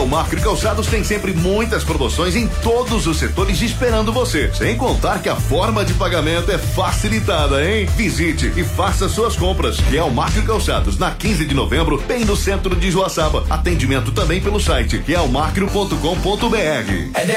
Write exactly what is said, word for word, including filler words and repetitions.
Marco e Calçados tem sempre muitas promoções em todos os setores esperando você. Sem contar que a forma de pagamento é facilitada, hein? Visite e faça suas compras. Real Marco e Calçados, na quinze de novembro, bem no centro de Joaçaba. Atendimento também pelo site real marco ponto com ponto br.